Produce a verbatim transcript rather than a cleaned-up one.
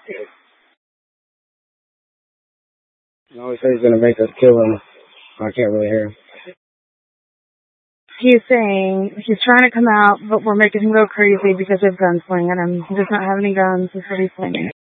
He always said he's going to make us kill him. I can't really hear him. He's saying he's trying to come out, but we're making him go crazy because of gunsling at him. He does not have any guns. That's what he's saying.